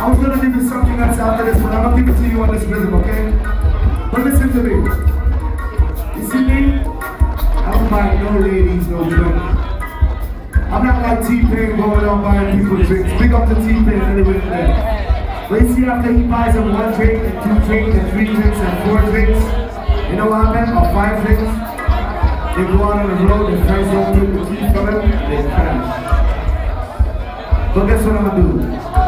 I was gonna give you something else after this, but I'm gonna give it to you on this rhythm, okay? But listen to me. You see me? I don't buy no ladies, no drink. I'm not like T-Pain going out buying people drinks. Big up to T-Pain anyway there. But you see after he buys them 1 drink and 2 drinks and 3 drinks and 4 drinks, you know what happened? Or 5 drinks? They go out on the road, their friends don't take the tea from him, they crash. But guess what I'm gonna do?